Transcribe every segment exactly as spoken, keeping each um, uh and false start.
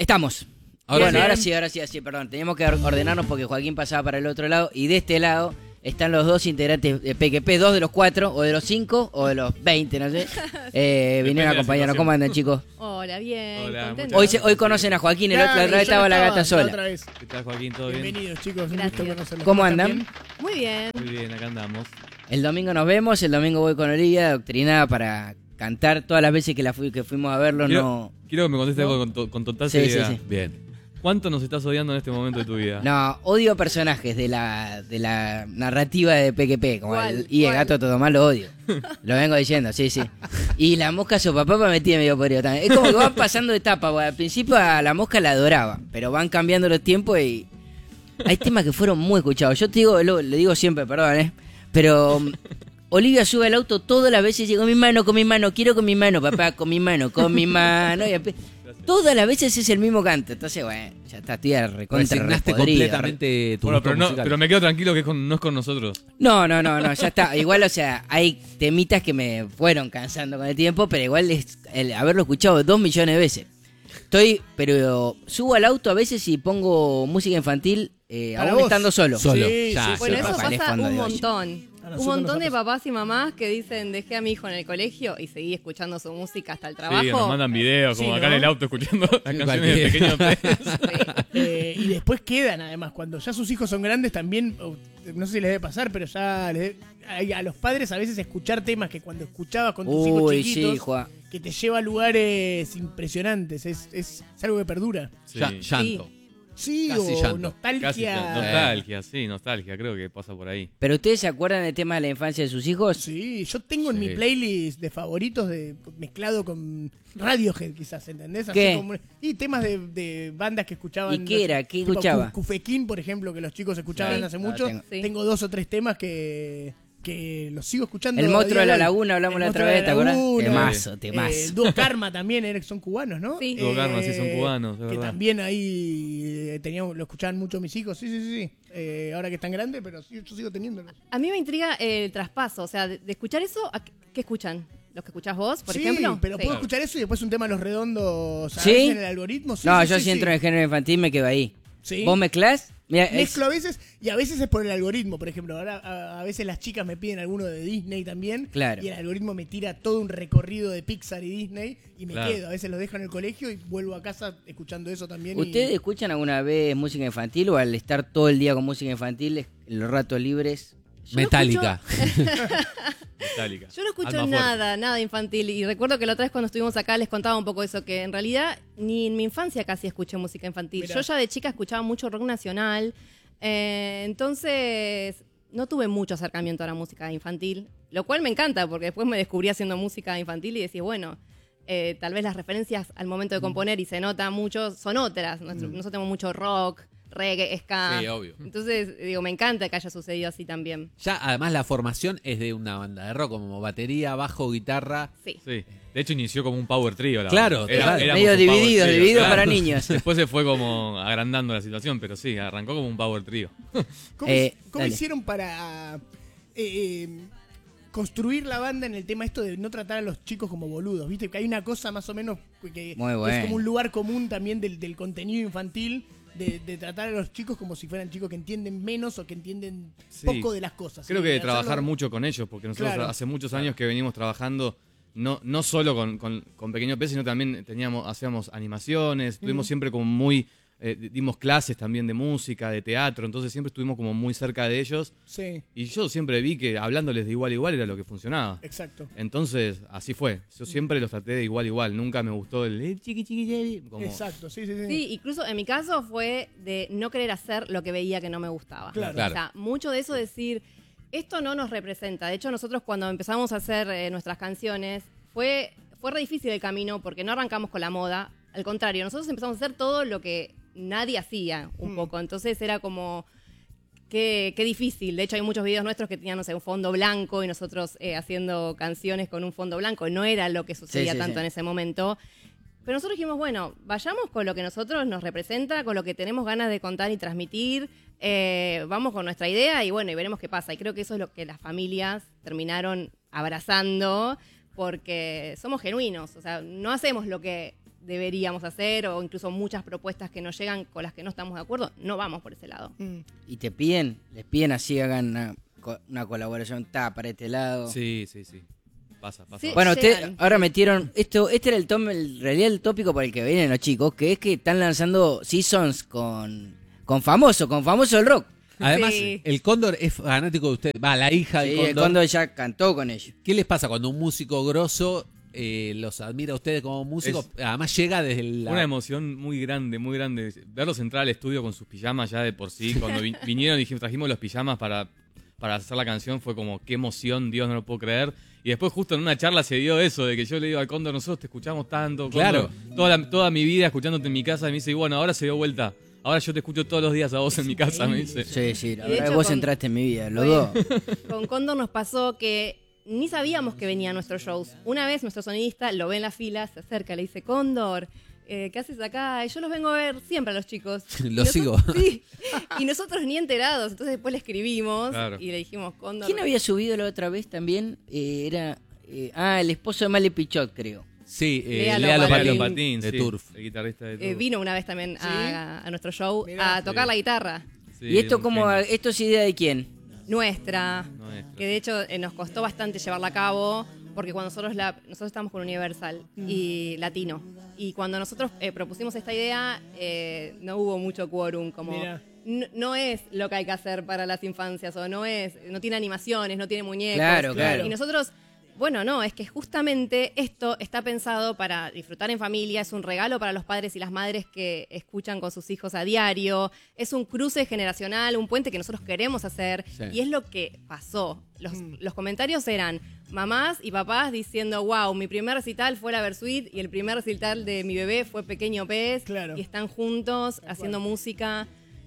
Estamos. Ahora bueno, sí. ahora sí, ahora sí, así, perdón. Teníamos que ordenarnos porque Joaquín pasaba para el otro lado y de este lado están los dos integrantes de P Q P, dos de los cuatro, o de los cinco, o de los veinte, no sé. Eh, vinieron a acompañarnos. ¿Cómo andan, chicos? Hola, bien. Hola, contento. Hoy, se, hoy conocen a Joaquín, el otro, la otra vez estaba la gata sola. Otra vez. ¿Qué tal, Joaquín? ¿Todo bien? Bienvenidos, chicos. Un Gracias. gusto conocerlos. ¿Cómo ¿Están andan? bien? Muy bien. Muy bien, acá andamos. El domingo nos vemos, el domingo voy con Olivia, doctrinada para cantar todas las veces que, la fui, que fuimos a verlo. Quiero, no quiero que me contestes ¿No? algo con, to- con total Sí, seriedad. sí, sí. Bien. ¿Cuánto nos estás odiando en este momento de tu vida? No, odio personajes de la, de la narrativa de P Q P, como ¿Cuál? el y el ¿Cuál? gato todo mal, lo odio. Lo vengo diciendo, sí, sí. Y la mosca sopapapa me tiene medio podrido también. Es como que van pasando etapas, porque al principio a la mosca la adoraba, pero van cambiando los tiempos y hay temas que fueron muy escuchados. Yo te digo, lo, le digo siempre, perdón, ¿eh? Pero um, Olivia sube al auto todas las veces y dice, con mi mano, con mi mano, quiero con mi mano, papá, con mi mano, con mi mano. Y empe- todas las veces es el mismo canto. Entonces, bueno, ya está, estoy a recontra Resignaste repodrido. completamente tu Bueno, gusto pero, no, musical. pero me quedo tranquilo que es con- no es con nosotros. No, no, no, no, ya está. Igual, o sea, hay temitas que me fueron cansando con el tiempo, pero igual es el haberlo escuchado dos millones de veces. Estoy, pero subo al auto a veces y pongo música infantil, eh, Para aún vos. estando solo. Solo, Sí, ya. sí, Bueno, sí, eso pasa. pasa Fondo un de olla. montón. A Un nosotros montón nos de pasa. papás y mamás que dicen, dejé a mi hijo en el colegio y seguí escuchando su música hasta el Sí, trabajo. nos mandan videos, como Sí, acá ¿no? en el auto escuchando las canciones de cualquiera. Pequeño Pez. Eh, y después quedan, además, cuando ya sus hijos son grandes también, oh, no sé si les debe pasar, pero ya les debe- a a los padres a veces escuchar temas que cuando escuchabas con tus hijos Uy, chiquitos, sí, Juan. que te lleva a lugares impresionantes, es, es, es algo que perdura. Sí. Ya- llanto. Sí, Casi o llanto. nostalgia. Casi ya- nostalgia, sí, nostalgia, creo que pasa por ahí. ¿Pero ustedes se acuerdan del tema de la infancia de sus hijos? Sí, yo tengo en Sí. mi playlist de favoritos de mezclado con Radiohead, quizás, ¿entendés? Así ¿Qué? como- y temas de, de bandas que escuchaban. ¿Y qué era? ¿Qué tipo escuchaba? Cu- Cufequín, por ejemplo, que los chicos escuchaban Sí, hace no, mucho. tengo. Sí. Tengo dos o tres temas que, que los sigo escuchando. El a monstruo día de la hoy. laguna, hablamos El la otra monstruo de vez, ¿te acuerdas? laguna. Temazo, Eh, temazo. el dúo Karma también, eran- son cubanos, ¿no? Sí. Dúo Karma, sí, son cubanos, es Que verdad. también ahí eh, teníamos, lo escuchaban mucho mis hijos. Sí, sí, sí. sí. Eh, ahora que están grandes, pero sí, yo sigo teniéndolos. A mí me intriga el traspaso, o sea, de, de escuchar eso, ¿a qué, qué escuchan? ¿Los que escuchás vos, por sí, ejemplo? pero Sí. puedo escuchar eso y después un tema Los Redondos ¿sabes? ¿Sí? En el algoritmo. Sí, No, sí, yo sí, si entro sí. en el género infantil me quedo ahí. Sí. ¿Vos mezclás? Mira, es- Mezclo a veces y a veces es por el algoritmo, por ejemplo. Ahora a, a veces las chicas me piden alguno de Disney también. Claro. Y el algoritmo me tira todo un recorrido de Pixar y Disney y me Claro. quedo. A veces lo dejo en el colegio y vuelvo a casa escuchando eso también. y- ¿Ustedes escuchan alguna vez música infantil o al estar todo el día con música infantil, en los ratos libres? Yo no Metallica. Metallica. Yo no escucho Alma fuerte. nada, nada infantil. Y recuerdo que la otra vez cuando estuvimos acá les contaba un poco eso, que en realidad ni en mi infancia casi escuché música infantil. Mirá. Yo ya de chica escuchaba mucho rock nacional. eh, entonces no tuve mucho acercamiento a la música infantil, lo cual me encanta porque después me descubrí haciendo música infantil y decía, bueno, eh, tal vez las referencias al momento de componer y se nota mucho son otras. Nuestro- Nosotros tenemos mucho rock, reggae, ska. Sí, obvio. Entonces, digo, me encanta que haya sucedido así también. Ya, además, la formación es de una banda de rock, como batería, bajo, guitarra. Sí. Sí. De hecho, inició como un power trío. La Claro, banda. total. éramos Medio un power dividido, trío, dividido claro. para niños. Después se fue como agrandando la situación, pero sí, arrancó como un power trío. ¿Cómo, Eh, cómo dale. hicieron para eh, eh, construir la banda en el tema esto de no tratar a los chicos como boludos? Viste que hay una cosa más o menos que Muy es bueno. como un lugar común también del, del contenido infantil. De, de tratar a los chicos como si fueran chicos que entienden menos o que entienden Sí. poco de las cosas. Creo ¿sí? que de Hacerlo- trabajar mucho con ellos, porque nosotros Claro. hace muchos años que venimos trabajando no, no solo con, con, con Pequeño Pez, sino también teníamos, hacíamos animaciones, estuvimos siempre como muy, eh, dimos clases también de música, de teatro, entonces siempre estuvimos como muy cerca de ellos Sí, y yo siempre vi que hablándoles de igual a igual era lo que funcionaba. exacto. Entonces, así fue. Yo siempre los traté de igual a igual. Nunca me gustó el eh, chiqui chiqui chiqui, como- Exacto, sí, sí, sí. Sí, incluso en mi caso fue de no querer hacer lo que veía que no me gustaba. Claro. Claro. O sea, mucho de eso decir, esto no nos representa. De hecho, nosotros cuando empezamos a hacer eh, nuestras canciones, fue, fue re difícil el camino porque no arrancamos con la moda. Al contrario, nosotros empezamos a hacer todo lo que nadie hacía un Mm. poco. Entonces era como... Qué, qué difícil. De hecho, hay muchos videos nuestros que tenían, no sé, un fondo blanco y nosotros eh, haciendo canciones con un fondo blanco. No era lo que sucedía Sí, sí, tanto sí. en ese momento. Pero nosotros dijimos, bueno, vayamos con lo que nosotros nos representa, con lo que tenemos ganas de contar y transmitir. eh, vamos con nuestra idea y bueno, y veremos qué pasa. Y creo que eso es lo que las familias terminaron abrazando porque somos genuinos. O sea, no hacemos lo que deberíamos hacer o incluso muchas propuestas que nos llegan con las que no estamos de acuerdo, no vamos por ese lado. Mm. Y te piden, les piden así, hagan una, co- una colaboración, ta, para este lado. Sí, sí, sí. Pasa, pasa. Sí. Bueno, Llegan. usted, ahora metieron, esto, este era el tom, en realidad el tópico por el que vienen los chicos, que es que están lanzando seasons con, con famoso, con famoso del rock. Además, Sí. el Cóndor es fanático de usted. Va, la hija del Sí, Cóndor. el Cóndor ya cantó con ellos. ¿Qué les pasa cuando un músico grosso eh, los admira a ustedes como músicos? Además llega desde la... Una emoción muy grande, muy grande. Verlos entrar al estudio con sus pijamas ya de por sí. Cuando vi- vinieron y dijimos, trajimos los pijamas para, para hacer la canción, fue como, qué emoción, Dios, no lo puedo creer. Y después justo en una charla se dio eso, de que yo le digo al Cóndor, nosotros te escuchamos tanto. Cóndor, Claro. Toda, la- toda mi vida escuchándote en mi casa, y me dice, y bueno, ahora se dio vuelta. Ahora yo te escucho todos los días a vos en mi casa, me dice. Sí, sí, la Y de verdad, hecho vos con- entraste en mi vida, los Bueno. dos. Con Cóndor nos pasó que ni sabíamos que venían nuestros shows. Una vez nuestro sonidista lo ve en la fila, se acerca, le dice, Cóndor, eh, ¿qué haces acá? Y yo los vengo a ver siempre a los chicos. Y Los sigo. nosotros- Sí. Y nosotros ni enterados. Entonces después le escribimos Claro. y le dijimos, Cóndor. ¿Quién había subido la otra vez también? Eh, era, eh, ah, el esposo de Male Pichot, creo. Sí, eh, Lea Lea Lopatín. Lopatín, Lea Lopatín, de sí, Turf. el guitarrista de Turf. Eh, vino una vez también a, a nuestro show Mirá. a tocar Sí. la guitarra. Sí, ¿Y esto un cómo, genio. esto es idea de quién? Nuestra. Nuestra. Que de hecho eh, nos costó bastante llevarla a cabo. Porque cuando nosotros la, nosotros estamos con Universal y Latino. Y cuando nosotros eh, propusimos esta idea, eh, no hubo mucho quórum. Como Mirá. n- no es lo que hay que hacer para las infancias. O no es, no tiene animaciones, no tiene muñecos. Claro, claro. Y nosotros, bueno, no, es que justamente esto está pensado para disfrutar en familia, es un regalo para los padres y las madres que escuchan con sus hijos a diario, es un cruce generacional, un puente que nosotros queremos hacer Sí. y es lo que pasó. Los, Mm. los comentarios eran mamás y papás diciendo, wow, mi primer recital fue la Versuit y el primer recital de mi bebé fue Pequeño Pez Claro. y están juntos Tal haciendo cual. música.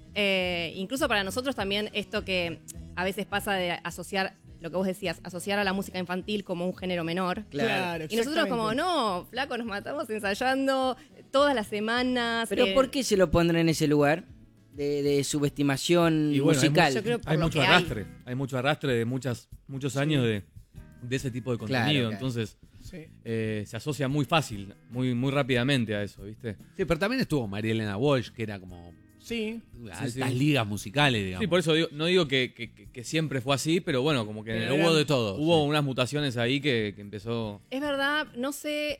Eh, incluso para nosotros también esto que a veces pasa de asociar, lo que vos decías, asociar a la música infantil como un género menor. Claro, Y nosotros como, exactamente. no, flaco, nos matamos ensayando todas las semanas. ¿Pero eh, por qué se lo pondrán en ese lugar? De, de subestimación Y bueno, hay musical. Yo creo por Hay lo mucho que arrastre, hay. mucho arrastre de muchas, muchos años de, de ese tipo de Claro, contenido, claro. entonces Sí. eh, se asocia muy fácil, muy, muy rápidamente a eso, ¿viste? Sí, pero también estuvo María Elena Walsh, que era como Sí. altas sí. ligas musicales, digamos. Sí, por eso digo- no digo que, que- que- que siempre fue así, pero bueno, como que Pero hubo, hubo de todo, hubo sí. unas mutaciones ahí que, que empezó... Es verdad, no sé,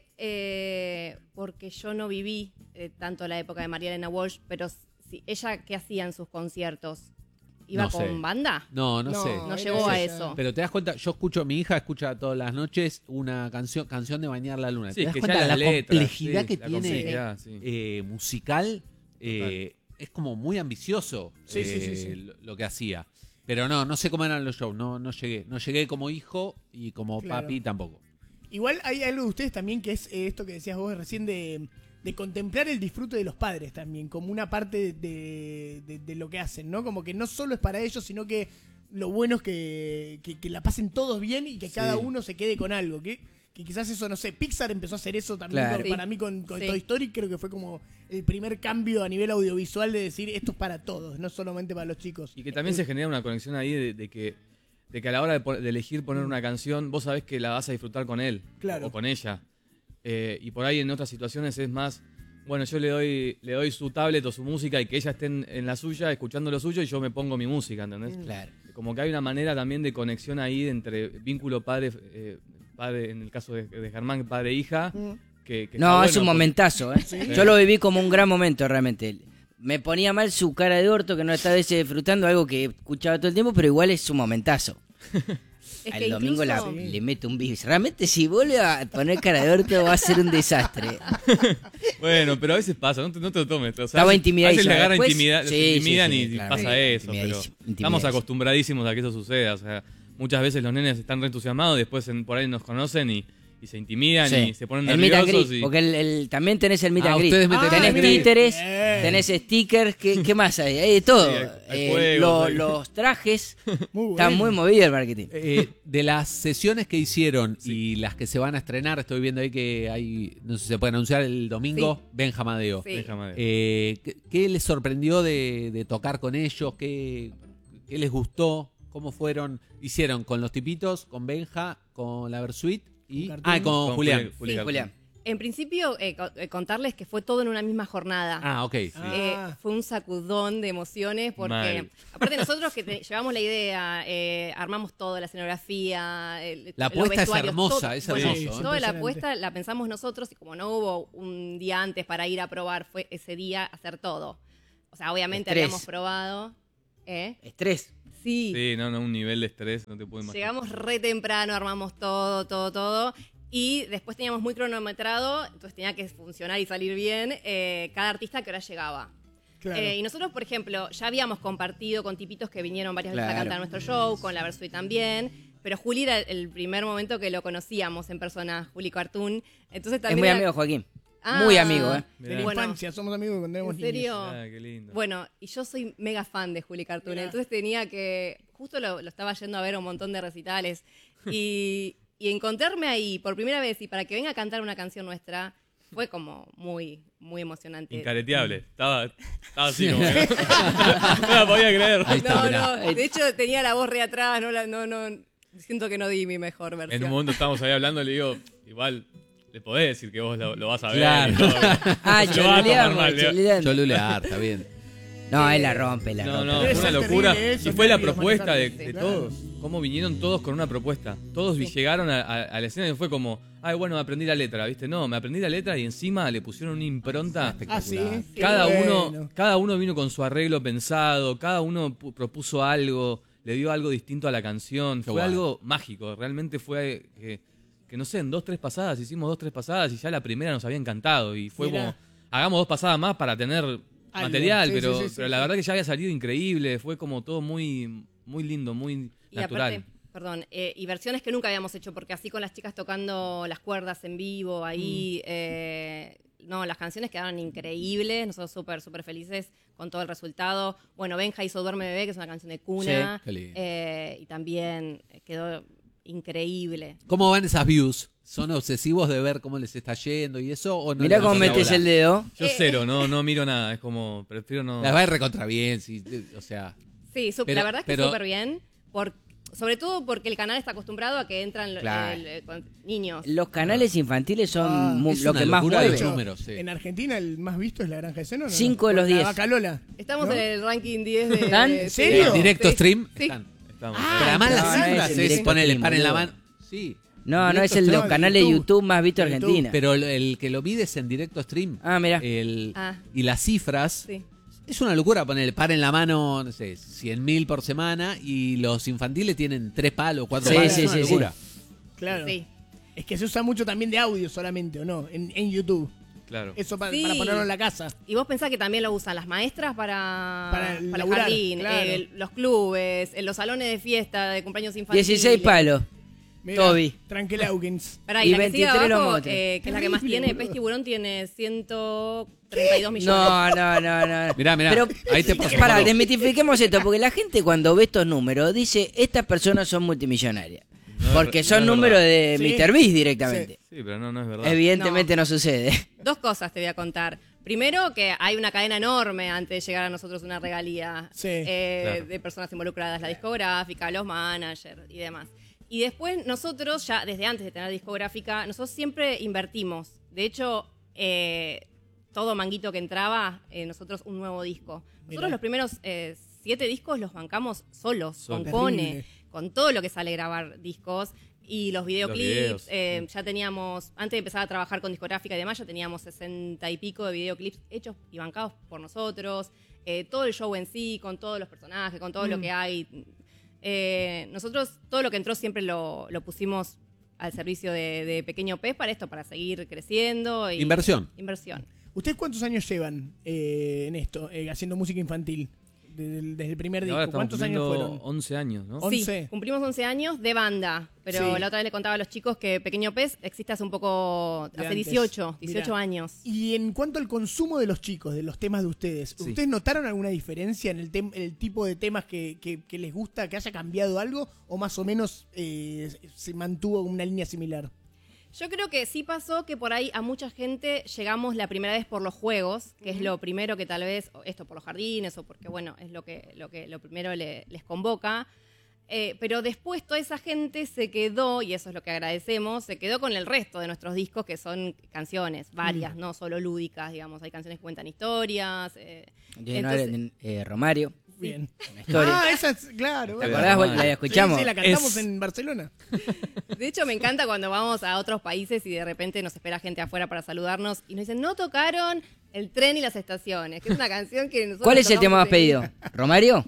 eh, porque yo no viví eh, tanto la época de María Elena Walsh, pero si, ella, ¿qué hacía en sus conciertos? ¿Iba No con sé. banda? No, no, No, sé. No era llegó a ella. eso. Pero te das cuenta, yo escucho, mi hija escucha todas las noches una canción canción de Bañar la Luna. Sí, ¿Te das que cuenta ya la las letras, complejidad sí, que la tiene complejidad, sí. eh, musical? eh, es como muy ambicioso Sí, sí, sí, eh, sí. Lo, lo que hacía. Pero no, no sé cómo eran los shows, no, no llegué. No llegué como hijo y como Claro. papi tampoco. Igual hay algo de ustedes también que es eh, esto que decías vos recién de, de contemplar el disfrute de los padres también, como una parte de, de- de lo que hacen, ¿no? Como que no solo es para ellos, sino que lo bueno es que, que, que la pasen todos bien y que cada uno se quede con algo. Que, que quizás eso, no sé, Pixar empezó a hacer eso también Claro. con- Sí. para mí con, con Sí. Toy Story, creo que fue como el primer cambio a nivel audiovisual de decir esto es para todos, no solamente para los chicos. Y que también se genera una conexión ahí de, de que, de que a la hora de, po- de elegir poner una canción, vos sabés que la vas a disfrutar con él Claro. o con ella. Eh, y por ahí en otras situaciones es más, bueno, yo le doy, le doy su tablet o su música y que ella esté en, en la suya escuchando lo suyo y yo me pongo mi música, ¿entendés? Claro. Como que hay una manera también de conexión ahí entre vínculo padre, eh, padre en el caso de, de Germán, padre-hija. Mm. Que, que No, está es un bueno, momentazo, ¿eh? Yo lo viví como un gran momento realmente. Me ponía mal su cara de orto que no estaba ese disfrutando algo que escuchaba todo el tiempo, pero igual es un momentazo. Es Al que domingo la- incluso- le meto un bis. Realmente si vuelve a poner cara de orto va a ser un desastre. Bueno, pero a veces pasa, no te, no te lo tomes. O sea, Estaba a veces- intimidadísimo. A veces le agarra Después- intimida- sí, se intimidan sí, sí, y claro. pasa Sí, eso. Pero intimidadísimo, estamos intimidadísimo. acostumbradísimos a que eso suceda. O sea, muchas veces los nenes están re entusiasmados, después en- por ahí nos conocen y, y se intimidan Sí. y se ponen el meet and nerviosos. greet, y- porque el, el- también tenés el meet Ah, and greet. ustedes meten Ah, tenés meet and greet. títeres, Bien. tenés stickers, ¿qué, qué más hay? Hay de todo. Sí, hay- hay Eh, juegos, lo- hay- los trajes, Muy está bueno. muy movido el marketing. Eh, de las sesiones que hicieron y las que se van a estrenar, estoy viendo ahí que hay, no sé si se puede anunciar el domingo, Sí. Benjamadeo. Sí. Déjame ver. Eh, ¿qué, qué les sorprendió de, de tocar con ellos? ¿Qué, qué les gustó? ¿Cómo fueron? Hicieron con los tipitos, con Benja, con la Versuit y Con ah, Cartoon. con, Con Julián. Juli- Sí, Juli- Julián. En principio, eh, co- eh, contarles que fue todo en una misma jornada. Ah, ok. Sí. Eh, Ah. fue un sacudón de emociones porque, Mal. aparte nosotros que te- llevamos la idea, eh, armamos todo, la escenografía, el, La los apuesta es vestuarios, hermosa, todo- es bueno, hermoso, ¿eh? Toda la Impresionante. apuesta la pensamos nosotros y como no hubo un día antes para ir a probar, fue ese día hacer todo. O sea, obviamente Estrés. habíamos probado. ¿eh? Estrés. Sí. Sí, no, no, un nivel de estrés, no te puedo imaginar. Llegamos re temprano, armamos todo, todo, todo. Y después teníamos muy cronometrado, entonces tenía que funcionar y salir bien eh, cada artista que hora llegaba. Claro. Eh, y nosotros, por ejemplo, ya habíamos compartido con tipitos que vinieron varias veces a Claro. cantar nuestro show, con la Versuit también. Pero Juli era el primer momento que lo conocíamos en persona, Juli Cartoon. Entonces Es también muy era- amigo de Joaquín. Ah, Muy amigo, ¿eh? de la Bueno, infancia, somos amigos cuando éramos ¿en serio? Ah, qué lindo. Bueno, y yo soy mega fan de Juli Cartoon, Mirá. entonces tenía que, justo lo, lo estaba yendo a ver a un montón de recitales, y, y encontrarme ahí por primera vez y para que venga a cantar una canción nuestra, fue como muy, muy emocionante. Incareteable. Estaba, estaba así como que no la podía creer. Ahí está, No, mirá. no, de hecho tenía la voz re atrás, no, la- no, no, siento que no di mi mejor versión. En un momento estábamos ahí hablando, le digo, igual, le podés decir que vos lo, lo vas a ver. Claro. y todo. Ah, No se lo va a tomar choluleamos, mal, le- choluleando. Cholulear, está bien. No, él la rompe, la No, rompe. no, Debe fue una ser locura. terrible eso, Y fue la nervios, propuesta de, manejarlo. de Claro. todos. Cómo vinieron todos con una propuesta. Todos vi- llegaron a, a- a la escena y fue como, ay, bueno, me aprendí la letra, ¿viste? No, me aprendí la letra y encima le pusieron una impronta. Ah, sí. Qué Cada bueno. uno, cada uno vino con su arreglo pensado, cada uno pu- propuso algo, le dio algo distinto a la canción. Qué fue bueno. algo mágico, realmente fue que, que, no sé, en dos, tres pasadas, hicimos dos, tres pasadas y ya la primera nos había encantado. Y fue Mirá. como, hagamos dos pasadas más para tener material, Sí, pero, sí, sí, pero sí, la sí. verdad que ya había salido increíble, fue como todo muy, muy lindo, muy Y natural. aparte, perdón, eh, y versiones que nunca habíamos hecho, porque así con las chicas tocando las cuerdas en vivo, ahí, eh, no, las canciones quedaron increíbles, nosotros súper, súper felices con todo el resultado. Bueno, Benja hizo Duerme Bebé, que es una canción de cuna, Sí, qué lindo. eh, y también quedó increíble. ¿Cómo van esas views? ¿Son obsesivos de ver cómo les está yendo y eso? ¿O no Mirá les cómo importa metes bola? el dedo. Yo Eh, cero, no, no miro nada, es como, prefiero no... Las va a ir recontra bien, sí, o sea... Sí, su- Pero- la verdad es que pero- súper bien, por, sobre todo porque el canal está acostumbrado a que entran lo- Claro. el- el- con niños. Los canales infantiles son Ah, mu- es lo una que más locura de mueve. hecho. números, sí. En Argentina el más visto es La Granja de Seno, ¿no? Cinco de Con los la diez. Vaca Lola. Estamos ¿no? en el ranking diez de... ¿Están? de- ¿En serio? ¿En directo Sí. stream? Sí. Están. Estamos, Ah, Pero además no, las no es cifras el es, directo ponele, stream, paren la boludo. mano. Sí. No, no es Directo el de los stream, canales de YouTube. YouTube más visto de YouTube. Argentina. Pero el, el que lo mide es en directo stream. Ah, mirá. El, Ah. Y las cifras. Sí. Es una locura poner paren la mano, no sé, cien mil por semana y los infantiles tienen tres palos, cuatro Sí, palos. sí, es una sí, locura. Claro. Sí. Es que se usa mucho también de audio solamente, ¿o no? En, en YouTube. claro. Eso pa- Sí. para ponerlo en la casa. Y vos pensás que también lo usan las maestras para, Para el laburar, jardín, claro. eh, los clubes, en los salones de fiesta, de cumpleaños infantiles. dieciséis palos. Mirá, Toby. Tranquila Hawkins. Pará, Y y la que sigue veintitrés los abajo, monstruos. eh, que es la que más Terrible, tiene, boludo. Pez Tiburón tiene ciento treinta y dos millones. No, no, no, no. Mirá, mirá, Pero, ahí te paso. Pará, Pablo. desmitifiquemos esto, porque la gente cuando ve estos números dice, estas personas son multimillonarias. No es Porque ver- son no es números verdad. de Sí. míster Beast directamente. Sí, pero no, no es verdad. Evidentemente no. sucede. Dos cosas te voy a contar. Primero, que hay una cadena enorme antes de llegar a nosotros una regalía Sí, eh, claro. de personas involucradas, la discográfica, los managers y demás. Y después nosotros, ya desde antes de tener discográfica, nosotros siempre invertimos. De hecho, eh, todo manguito que entraba, eh, nosotros un nuevo disco. Nosotros Mirá. los primeros eh, siete discos los bancamos solos, Solos. con Cone, Terrible. con todo lo que sale grabar discos. Y los videoclips, videos, eh, sí. ya teníamos, antes de empezar a trabajar con discográfica y demás, ya teníamos sesenta y pico de videoclips hechos y bancados por nosotros. Eh, todo el show en sí, con todos los personajes, con todo lo que hay. Eh, nosotros todo lo que entró siempre lo, lo pusimos al servicio de, de Pequeño Pez para esto, para seguir creciendo. Y, Inversión. Inversión. ¿Ustedes cuántos años llevan eh, en esto, eh, haciendo música infantil? Desde el, desde el primer Y disco. ahora estamos ¿Cuántos años cumpliendo fueron? once años, ¿no? once. Sí, cumplimos once años de banda, pero Sí. la otra vez le contaba a los chicos que Pequeño Pez existe hace un poco, De hace antes. dieciocho, dieciocho Mirá. años. Y en cuanto al consumo de los chicos, de los temas de ustedes, Sí. ¿ustedes notaron alguna diferencia en el, tem- el tipo de temas que, que- que les gusta, que haya cambiado algo? ¿O más o menos eh, se mantuvo una línea similar? Yo creo que sí pasó que por ahí a mucha gente llegamos la primera vez por los juegos, que es lo primero que tal vez, o esto por los jardines, o porque bueno, es lo que lo, que, lo primero le- les convoca. Eh, pero después toda esa gente se quedó, y eso es lo que agradecemos, se quedó con el resto de nuestros discos, que son canciones, varias, mm. no solo lúdicas, digamos. Hay canciones que cuentan historias. Eh, entonces, eh, Romario. Bien. Una historia. Ah, esa es, claro. ¿Te acordás? Bueno, la escuchamos. Sí, sí, la cantamos Es... en Barcelona. De hecho, me encanta cuando vamos a otros países y de repente nos espera gente afuera para saludarnos y nos dicen, no tocaron El tren y las estaciones, que es una canción que nosotros... ¿Cuál es el tema más de... pedido? ¿Romario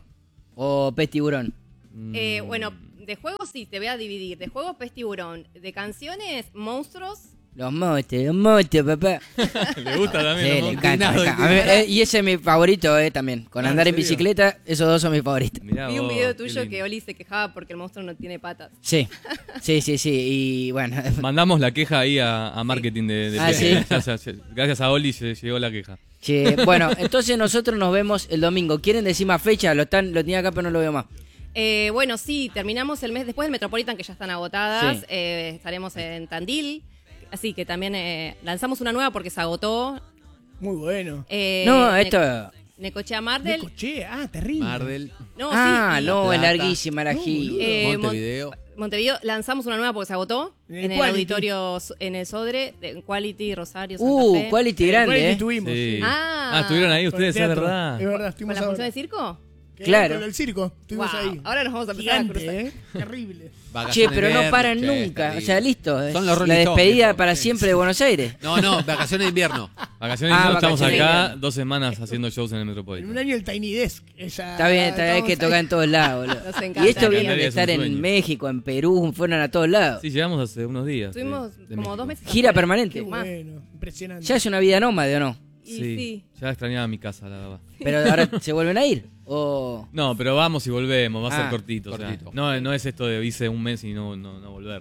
o Pez Tiburón? Eh, bueno, de juegos sí, te voy a dividir. De juegos, Pez Tiburón. De canciones, Monstruos. Los montes, los montes, papá. Le gusta también. Sí, le encanta. Me encanta. A mí, eh, y ese es mi favorito eh, también. Con Ah, andar en, ¿en serio? bicicleta, esos dos son mis favoritos. Mirá Vi un vos, video qué tuyo lindo. que Oli se quejaba porque el monstruo no tiene patas. Sí, sí, sí, sí. Y bueno, Mandamos la queja ahí a, a marketing de, de Ah, P C. ¿sí? Ya, ya, ya. Gracias a Oli se llegó la queja. che, bueno, entonces nosotros nos vemos el domingo. ¿Quieren decir más fecha? Lo, están, lo tenía acá, pero no lo veo más. Eh, bueno, sí, terminamos el mes después del Metropolitan, que ya están agotadas. Sí. Eh, estaremos en Tandil. Así que también eh, lanzamos una nueva porque se agotó. Muy bueno. Eh, No, Ne- esto... Necochea Mardel. Necochea, ah, terrible. Mardel, No, ah, sí, y- no, es Plata. larguísima la No, gira. boludo. Eh, Mon- Montevideo. Montevideo, lanzamos una nueva porque se agotó. En el En el Quality. auditorio, en el Sodre, de Quality, Rosario, Santa Uh, Fe. quality Eh, grande, Quality eh. tuvimos. Sí. sí. Ah. Ah, estuvieron ahí Con el ustedes, es teatro. verdad. Es verdad, ¿Con estuvimos la ahora. función de circo? Que Claro. Con el circo, estuvimos Wow, ahí. ahora nos vamos a empezar a Gigante, cruzar. ¿eh? Terrible. Che, Vacaciones pero no verdes, paran che, nunca. terrible. O sea, listo. Son es los Rolling la Stones, despedida viejo. para Sí. siempre de Buenos Aires. No, no, vacaciones de invierno. Vacaciones Ah, de invierno, estamos vacaciones de acá invierno. dos semanas haciendo shows en el En un Metropolitan. año el Tiny Desk. Esa, Está bien, está bien, hay que estamos tocar ahí. en todos lados, boludo. Nos encanta. Y esto viene Encantaría, de es un estar en sueño. México, en Perú, fueron a todos lados. Sí, llegamos hace unos días. de- Estuvimos de como México. dos meses. Gira afuera. permanente. Qué Más. bueno, impresionante. Ya es una vida nómade, ¿o no? Y Sí, sí. ya extrañaba mi casa, la verdad. Pero ahora se vuelven a ir. O... No, pero vamos y volvemos, va a Ah, ser cortito. o sea, cortito. no, no es esto de hice un mes y no, no, no volver.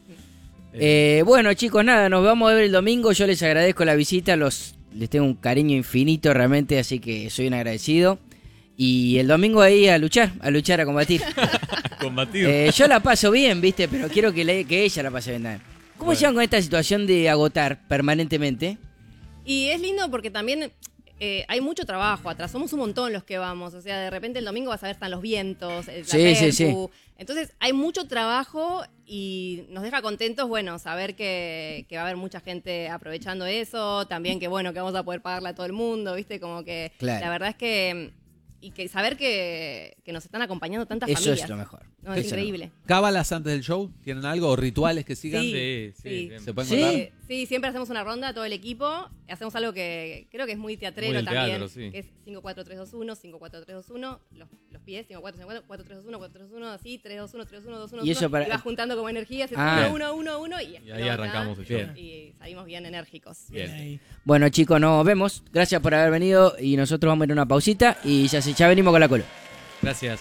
Eh, bueno, chicos, nada, nos vamos a ver el domingo. Yo les agradezco la visita, los les tengo un cariño infinito realmente, así que soy un agradecido. Y el domingo ahí a luchar, a luchar, a combatir. Combatir. Eh, yo la paso bien, ¿viste? Pero quiero que, le- que ella la pase bien también. ¿Cómo Bueno. llevan con esta situación de agotar permanentemente? Y es lindo porque también eh, hay mucho trabajo atrás. Somos un montón los que vamos. O sea, de repente el domingo vas a ver están los vientos, el, la Sí, sí, sí. percu. Entonces hay mucho trabajo y nos deja contentos, bueno, saber que, que va a haber mucha gente aprovechando eso. También que, bueno, que vamos a poder pagarle a todo el mundo, ¿viste? Como que Claro. la verdad es que... Y que saber que, que nos están acompañando tantas Eso familias. es lo mejor. No, es Eso increíble. ¿Cábalas antes del show? ¿Tienen algo? ¿O rituales que sigan? Sí, Sí, sí, sí. bien. ¿Se pueden Sí. contar? Eh, sí, siempre hacemos una ronda, todo el equipo. Hacemos algo que creo que es muy teatrero Muy del también. teatro, sí. Que es cinco cuatro tres dos uno, cinco cuatro tres dos uno. Los, los pies, cinco cuatro cinco cuatro, cuatro tres dos uno, cuatro tres dos uno, así, tres dos uno, tres dos uno, dos uno, Y eso para- vas juntando como energía, haces Ah. uno, uno, uno, uno, y, Y ahí explota, arrancamos el show. Y salimos bien enérgicos. Bien Bien. ahí. Bueno, chicos, nos vemos. Gracias por haber venido y nosotros vamos a ir a una pausita y ya, se- ya venimos con la cola. Gracias.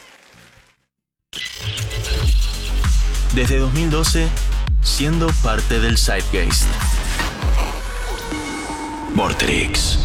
Desde dos mil doce, siendo parte del Zeitgeist. Vorterix.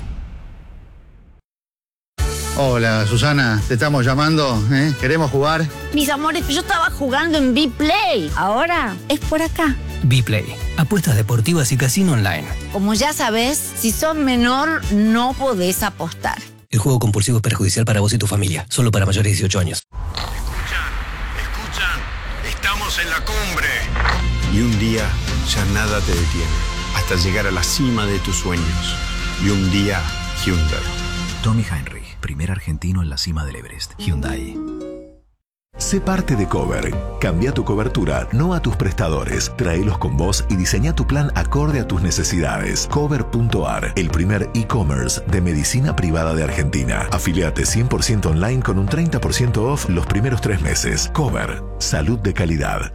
Hola, Susana, te estamos llamando, ¿eh? ¿Queremos jugar? Mis amores, yo estaba jugando en B-Play. Ahora es por acá. B-Play, apuestas deportivas y casino online. Como ya sabes, si sos menor, no podés apostar. El juego compulsivo es perjudicial para vos y tu familia, solo para mayores de dieciocho años. Escuchan, escuchan, estamos en la cumbre. Y un día ya nada te detiene, hasta llegar a la cima de tus sueños. Y un día, Hyundai. Tommy Heinrich, primer argentino en la cima del Everest. Hyundai. Sé parte de Cover. Cambia tu cobertura, no a tus prestadores. Tráelos con vos y diseña tu plan acorde a tus necesidades. Cover punto a r, el primer e-commerce de medicina privada de Argentina. Afiliate cien por ciento online con un treinta por ciento off los primeros tres meses. Cover. Salud de calidad.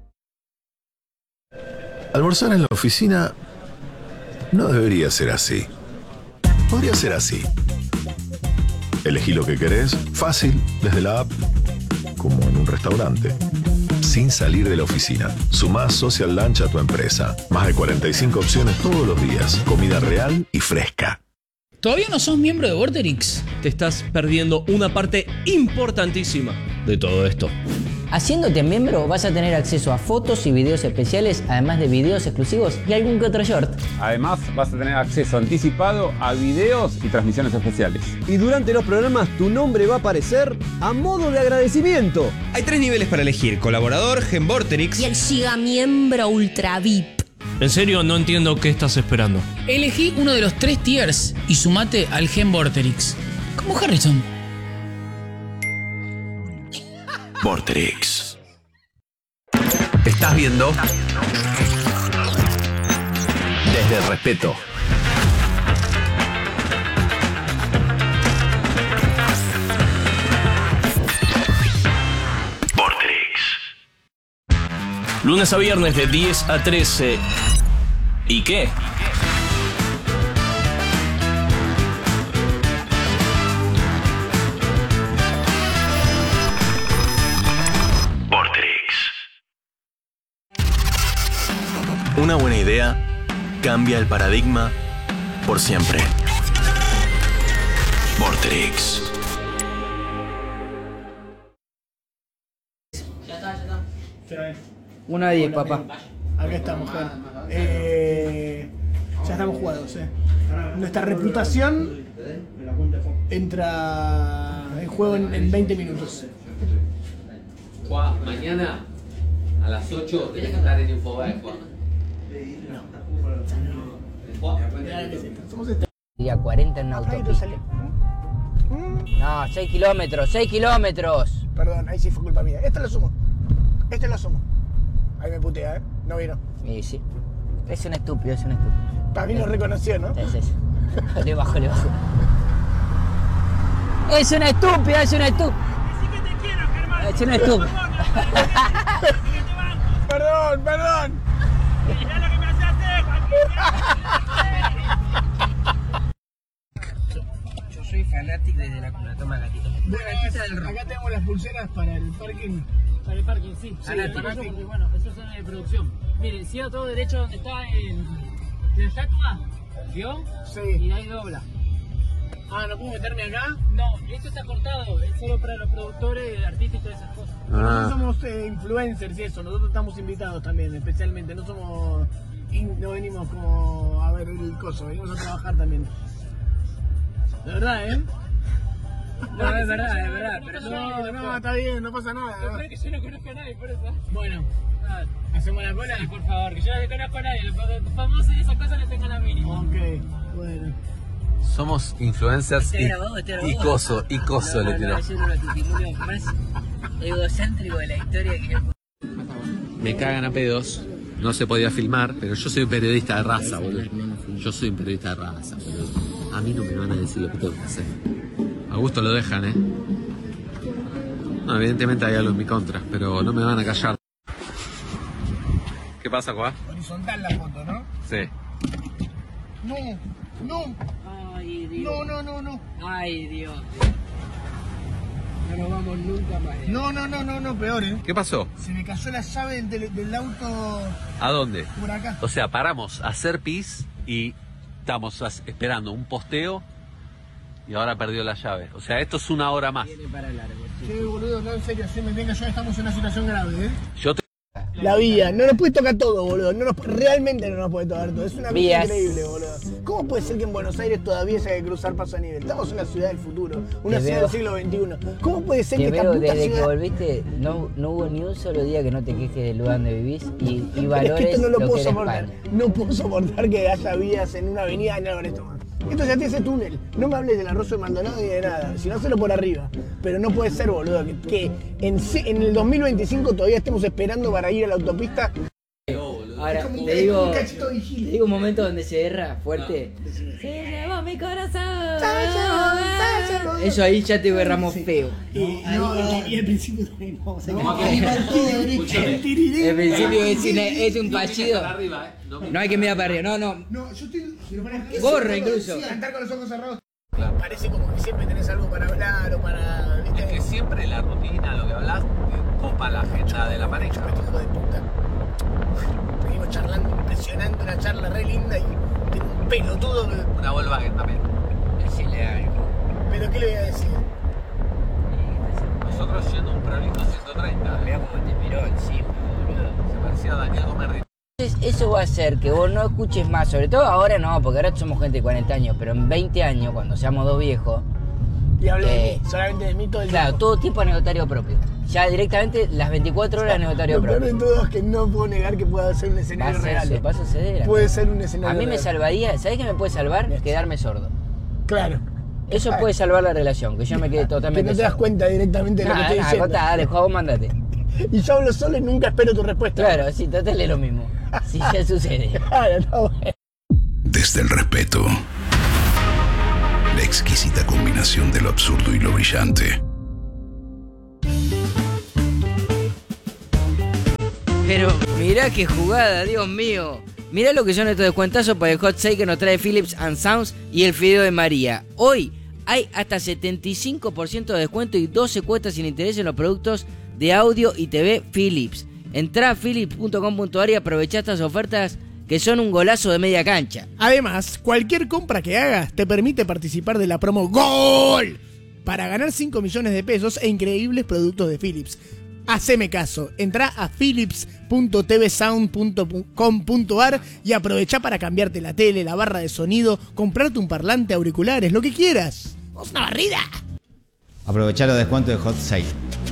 Almorzar en la oficina no debería ser así. Podría ser así. Elegí lo que querés, fácil, desde la app, como en un restaurante. Sin salir de la oficina. Sumás Social Lunch a tu empresa. Más de cuarenta y cinco opciones todos los días. Comida real y fresca. ¿Todavía no sos miembro de Vorterix? Te estás perdiendo una parte importantísima de todo esto. Haciéndote miembro vas a tener acceso a fotos y videos especiales, además de videos exclusivos y algún que otro short. Además, vas a tener acceso anticipado a videos y transmisiones especiales. Y durante los programas tu nombre va a aparecer a modo de agradecimiento. Hay tres niveles para elegir: colaborador, Genvorterix y el Giga Miembro Ultra V I P. En serio, no entiendo qué estás esperando. Elegí uno de los tres tiers y sumate al Genvorterix. Como Harrison. Vorterix. Estás viendo Desde el Respeto. Vorterix. Lunes a viernes de diez a trece. ¿Y qué? Una buena idea cambia el paradigma por siempre. Vorterix. Uno a diez, papá. Acá estamos, Ger. Eh, ya estamos jugados, eh. Nuestra reputación entra en juego en, en veinte minutos. Juan, mañana a las ocho tenés que estar en Infobae, Juan. Día cuarenta en una autopista. No, seis kilómetros, seis kilómetros. Perdón, ahí sí fue culpa mía. Este lo sumo. Este lo sumo. Ahí me putea, ¿eh? No vino. Sí, sí. Es un estúpido, es un estúpido. Para mí lo reconoció, ¿no? Es eso. Le bajo, le bajo. Es una estúpida, es una estúpida. Es una estúpida. Perdón, perdón. Mirá lo que me hace hacer, Yo soy fanático desde la cuna, toma gatito. Bueno, acá tenemos las pulseras para el parking. Para el parking, sí. Sí, Fanático. para eso, porque, bueno, eso es de producción. Miren, siga todo derecho donde está el, la estatua, ¿vio? Sí. Y ahí dobla. Ah, ¿no puedo meterme acá? No, esto está cortado, es solo para los productores, artistas y todas esas cosas. Ah. Nosotros somos eh, influencers y eso, nosotros estamos invitados también, especialmente, no somos, in, no venimos como a ver el coso, venimos a trabajar también. De verdad, ¿eh? No, no es verdad, es verdad. Pero no, no, está bien, no pasa nada. Lo peor es que yo no conozco a nadie, por eso. Bueno, ¿hacemos la cola? Sí, por favor, que yo no conozco a nadie, los famosos y esas cosas les tengo la mínima. Ok, bueno. Somos influencers y, grabado, está grabado. y coso, y coso le tiró. Es uno de los testimonios más egocéntricos de la historia que yo... Me cagan a pedos, no se podía filmar, pero yo soy un periodista de raza, boludo. Yo soy un periodista de raza, boludo. A mí no me van a decir lo que tengo que hacer. A gusto lo dejan, ¿eh? No, evidentemente hay algo en mi contra, pero no me van a callar. ¿Qué pasa, Juan? Horizontal la foto, ¿no? Sí. No, no. Ay, Dios. No, no, no, no. Ay, Dios. No nos vamos nunca más. No, no, no, no, no, peor, ¿eh? ¿Qué pasó? Se me cayó la llave del, del auto. ¿A dónde? Por acá. O sea, paramos a hacer pis y estamos esperando un posteo y ahora perdió la llave. O sea, esto es una hora más. Viene para largo. Sí, boludo, no, en serio, si me venga yo, estamos en una situación grave, ¿eh? Yo te... La vía, no nos puede tocar todo, boludo. No nos, realmente no nos puede tocar todo. Es una vía increíble, boludo. ¿Cómo puede ser que en Buenos Aires todavía se haya que cruzar paso a nivel? Estamos en una ciudad del futuro, una Te ciudad veo. del siglo veintiuno. ¿Cómo puede ser Te que esta veo puta desde ciudad... que volviste, no, no hubo ni un solo día que no te quejes del lugar donde vivís y, y Pero valores es que esto no lo, lo puedo que eres soportar. pan. No puedo soportar que haya vías en una avenida en Álvarez Tomás. Esto ya tiene ese túnel. No me hables del arroyo de Maldonado ni de nada. Si no, hazlo por arriba. Pero no puede ser, boludo, que, que en, en el dos mil veinticinco todavía estemos esperando para ir a la autopista. Ahora, como te un- digo, un cachito de Gil. te digo un momento donde se erra fuerte. Se llevó mi corazón. Eso ahí ya te erramos feo. Y, no, y, y al principio también vamos a No, ir al escúchame. tirirín. El principio es, una- es un fallido. arriba, ¿eh? No, No hay que mirar para arriba, no, no. No, yo estoy... pero para qué Borra se- incluso. sí, cantar con los ojos cerrados. Parece como que siempre tenés algo para hablar o para... ¿viste? Es que siempre la rutina, lo que hablas, te copa la agenda de la pareja. Este hijo de puta. Venimos charlando, impresionante, una charla re linda y tiene un pelotudo que... Una Volkswagen también. Decirle algo. ¿Pero qué le voy a decir? Nosotros yendo a un prolito ciento treinta. hacer que vos no escuches más, sobre todo ahora no, porque ahora somos gente de cuarenta años, pero en veinte años, cuando seamos dos viejos... Y hablé eh, de mí, solamente de mí todo el Claro, tiempo. todo tipo anecdotario propio. Ya directamente las veinticuatro horas anecdotario Lo peor propio. de todo es que no puedo negar que pueda ser un Va a escenario ser real. eso, va a suceder. Puede ser un escenario A mí me real. salvaría, ¿sabés qué me puede salvar? Quedarme sordo. Claro. Eso puede salvar la relación, que yo me quede Que totalmente no te das sordo. cuenta directamente de lo que Nah, estoy nah, diciendo. contá, dale, Juan, vos mandate. Y yo hablo solo y nunca espero tu respuesta. Claro, sí, total es lo mismo. Si ya sucede. Claro, no. Desde el respeto. La exquisita combinación de lo absurdo y lo brillante. Pero mirá qué jugada, Dios mío. Mirá lo que son estos descuentazos para el hot sale que nos trae Philips and Sounds y el fideo de María. Hoy hay hasta setenta y cinco por ciento de descuento y doce cuotas sin interés en los productos de audio y T V Philips. Entrá a philips punto com punto a r y aprovechá estas ofertas que son un golazo de media cancha. Además, cualquier compra que hagas te permite participar de la promo GOL para ganar cinco millones de pesos e increíbles productos de Philips. Haceme caso, entrá a philips punto t v sound punto com punto a r y aprovechá para cambiarte la tele, la barra de sonido, comprarte un parlante, auriculares, lo que quieras. ¡Vamos una barrida! Aprovechá los descuentos de Hot Sale.